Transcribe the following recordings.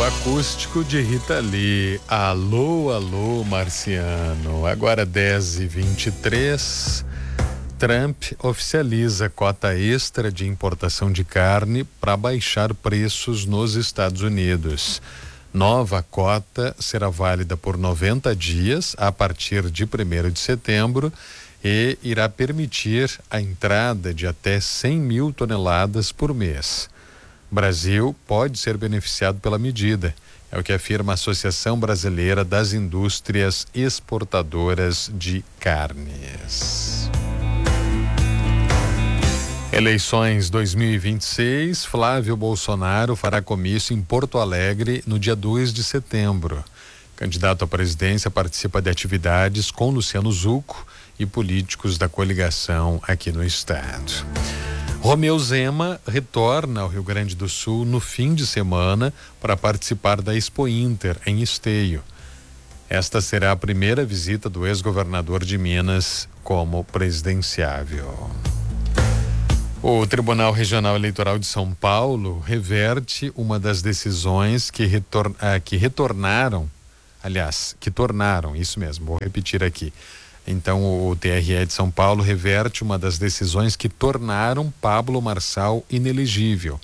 acústico de Rita Lee. Alô, alô, marciano. Agora 10h23. Trump oficializa cota extra de importação de carne para baixar preços nos Estados Unidos. Nova cota será válida por 90 dias a partir de 1º de setembro e irá permitir a entrada de até 100 mil toneladas por mês. Brasil pode ser beneficiado pela medida, é o que afirma a Associação Brasileira das Indústrias Exportadoras de Carnes. Eleições 2026, Flávio Bolsonaro fará comício em Porto Alegre no dia 2 de setembro. Candidato à presidência participa de atividades com Luciano Zucco e políticos da coligação aqui no estado. Romeu Zema retorna ao Rio Grande do Sul no fim de semana para participar da Expo Inter em Esteio. Esta será a primeira visita do ex-governador de Minas como presidenciável. O Tribunal Regional Eleitoral de São Paulo reverte uma das decisões que tornaram, isso mesmo, vou repetir aqui. Então, o TRE de São Paulo reverte uma das decisões que tornaram Pablo Marçal inelegível.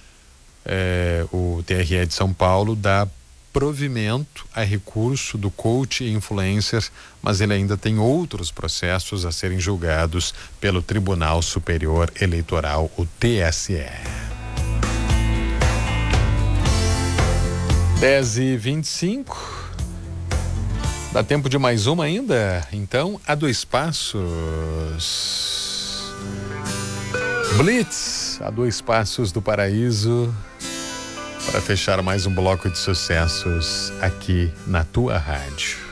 O TRE de São Paulo dá provimento a recurso do coach e influencer, mas ele ainda tem outros processos a serem julgados pelo Tribunal Superior Eleitoral, o TSE. 10h25. Dá tempo de mais uma ainda? Então, a dois passos. Blitz, a dois passos do paraíso, para fechar mais um bloco de sucessos aqui na tua rádio.